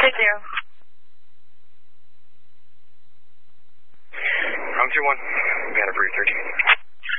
Take care. Round 2-1. We had a brief 13.